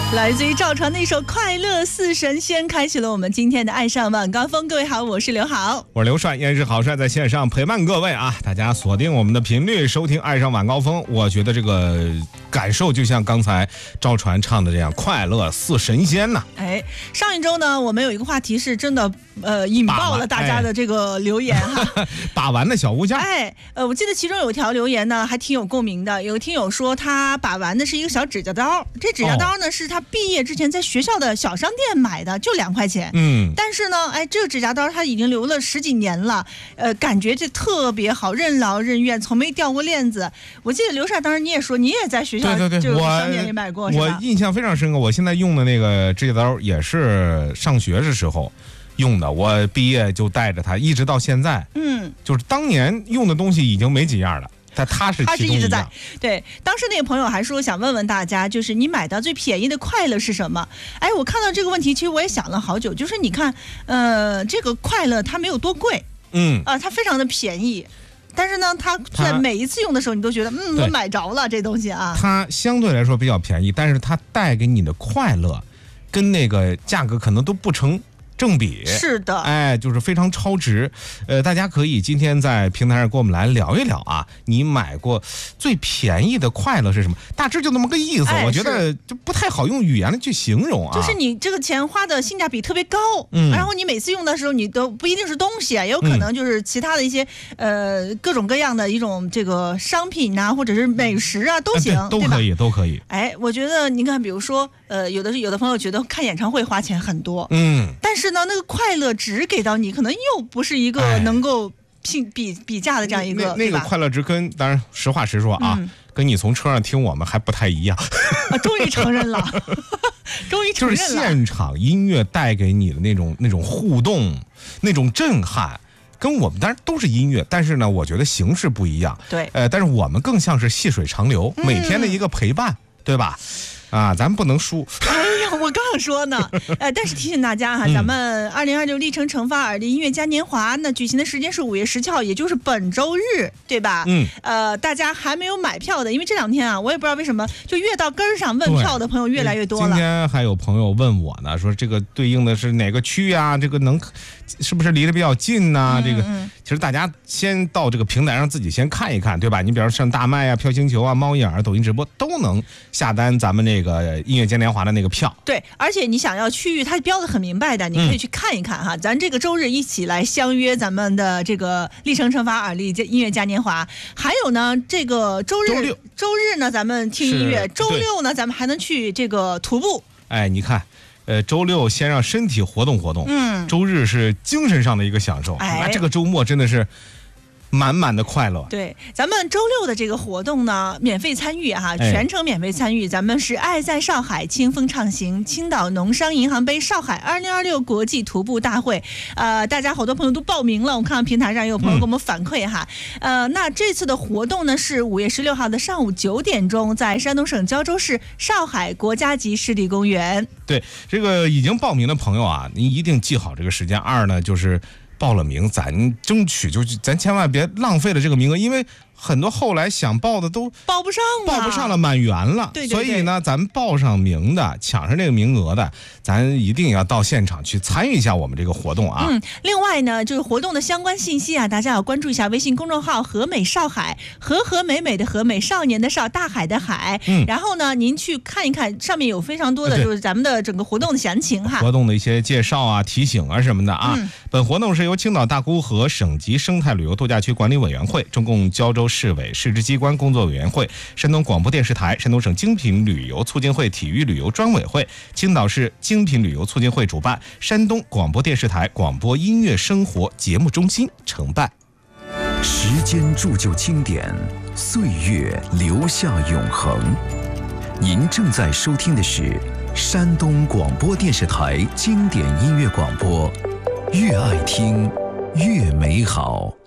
来自于赵传的一首《快乐似神仙》，开启了我们今天的爱上晚高峰。各位好，我是刘好， 我是刘帅，燕是好帅，在线上陪伴各位啊！大家锁定我们的频率，收听爱上晚高峰。我觉得这个感受就像刚才赵传唱的这样，快乐似神仙呐。 上一周呢，我们有一个话题是真的引爆了大家的这个留言哈， 把玩的小物件。 我记得其中有一条留言呢，还挺有共鸣的。有个听友说他把玩的是一个小指甲刀，这指甲刀呢是他毕业之前在学校的小商店买的，就2块钱。但是呢，这个指甲刀他已经留了10几年了，感觉这特别好，任劳任怨，从没掉过链子。我记得刘帅当时你也说你也在学校就商店里买过， 我印象非常深刻。我现在用的那个指甲刀也是上学的时候用的，我毕业就带着它一直到现在。就是当年用的东西已经没几样了，但它是其中一样。 对，当时那个朋友还说想问问大家，就是你买到最便宜的快乐是什么？我看到这个问题，其实我也想了好久。就是你看，这个快乐它没有多贵，它非常的便宜。但是呢，它在每一次用的时候，你都觉得我买着了这东西啊。它相对来说比较便宜，但是它带给你的快乐，跟那个价格可能都不成正比。 是的， 就是非常超值。大家可以今天在平台上跟我们来聊一聊啊，你买过最便宜的快乐是什么？大致就那么个意思。我觉得就不太好用语言去形容啊。 就是你这个钱花的性价比特别高，然后你每次用的时候，你都不一定是东西啊，也有可能就是其他的一些各种各样的一种这个商品啊，或者是美食啊都行， 都可以，都可以。 我觉得你看，比如说有的朋友觉得看演唱会花钱很多，但是呢，那个快乐值给到你，可能又不是一个能够比价的这样一个。 那个快乐值跟，当然实话实说啊，跟你从车上听我们还不太一样。 终于承认了，终于承认了。 就是现场音乐带给你的那种互动，那种震撼。跟我们当然都是音乐，但是呢，我觉得形式不一样。 对， 但是我们更像是细水长流，每天的一个陪伴，对吧？咱不能输。 我刚想说呢，但是提醒大家哈，咱们2026历城惩罚耳力音乐嘉年华那举行的时间是5月17号，也就是本周日，对吧？大家还没有买票的，因为这2天啊，我也不知道为什么，就越到根儿上问票的朋友越来越多了。 今天还有朋友问我呢，说这个对应的是哪个区啊？这个是不是离得比较近呢？这个其实大家先到这个平台上自己先看一看，对吧？你比如像大麦啊、飘星球啊、猫眼儿、抖音直播都能下单咱们那个音乐嘉年华的那个票。 对，而且你想要区域，它标得很明白的，你可以去看一看哈。咱这个周日一起来相约咱们的这个历城惩罚耳力音乐嘉年华。还有呢，这个周日呢，咱们听音乐；周六呢，咱们还能去这个徒步。 你看。周六先让身体活动活动，周日是精神上的一个享受，那这个周末真的是满满的快乐。 对，咱们周六的这个活动呢，免费参与哈，全程免费参与。咱们是爱在上海，清风畅行，青岛农商银行杯上海2026国际徒步大会。大家好多朋友都报名了，我看到平台上也有朋友给我们反馈哈。那这次的活动呢是5月16号的上午9点钟，在山东省胶州市上海国家级湿地公园。 对，这个已经报名的朋友啊，您一定记好这个时间。2呢，就是报了名，咱争取咱千万别浪费了这个名额，因为很多后来想报的都报不上了， 满员了。 对， 所以呢，咱报上名的，抢上这个名额的，咱一定要到现场去参与一下我们这个活动啊。 另外呢，就是活动的相关信息啊，大家要关注一下微信公众号和美少海，和美美的和，美少年的少，大海的海。然后呢，您去看一看，上面有非常多的就是咱们的整个活动的详情哈， 活动的一些介绍啊、提醒啊什么的啊。本活动是由青岛大沽河省级生态旅游度假区管理委员会、中共胶州市委市直机关工作委员会、山东广播电视台、山东省精品旅游促进会体育旅游专委会、青岛市精品旅游促进会主办，山东广播电视台广播音乐生活节目中心承办。 时间铸就经典，岁月留下永恒。您正在收听的是山东广播电视台经典音乐广播，越爱听越美好。